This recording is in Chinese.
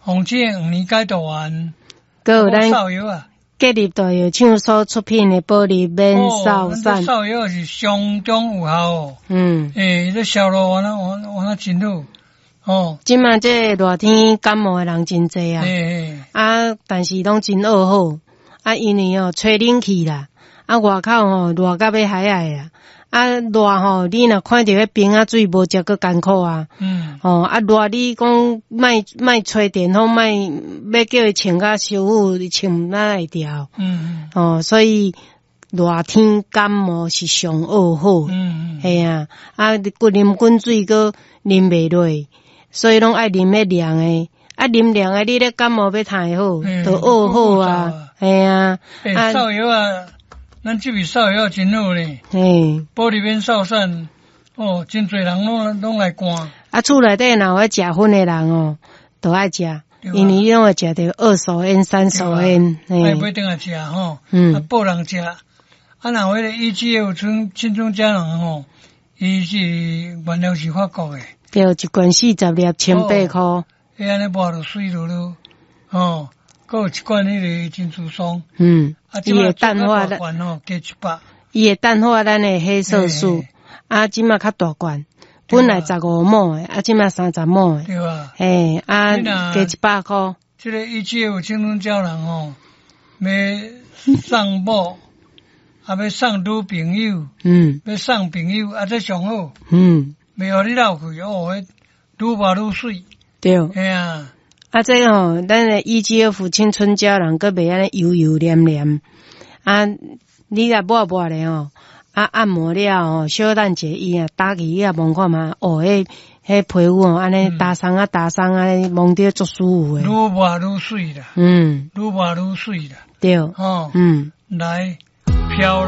红姐5年解毒丸， 还有咱扫药啊。 隔日大药厂所出品的保利免扫散。 扫药是相当有效哦。这销路完了真好。哦， 即马这热天感冒的人真侪啊，但是拢真噩好啊，因为吹冷气啦，啊外口热甲要海啦，啊热你若看到迄冰啊水无食个艰苦啊，啊热你讲卖吹电风，要叫伊穿甲修复，穿哪会调？所以热天感冒是上噩好，系啊，啉滚水个啉袂落。所以拢爱啉迄凉诶，啉凉诶，你咧感冒要太好，都噩好啊，系啊。 扫药啊，咱这边扫药真好咧。保利免扫散，真侪人拢来灌。 厝内底若有爱食薰诶人都爱食，因为拢会食到2手烟、3手烟。 爱买顿来食报人食。若迄个EGF青春佳人伊是原料是法国诶。 对，一罐40粒1800块。 安尼抹落水落咯，还有一罐迄个珍珠霜。 伊会淡化加100。 伊会淡化咱的黑色素。即马较大罐，本来15毛的，即马30毛的。 对吧？ 加100块。 这个EGF青春胶囊要送某，要送女朋友，要送朋友，这上好。袂互你流血迄愈抹愈水。 对。这咱的 EGF 青春胶囊佫袂安尼油油黏黏。你若抹咧按摩了小等者伊打起伊摸看嘛，迄皮肤安尼打松安尼摸着足舒服诶。愈抹愈水啦。愈抹愈水啦。 对。 来飘。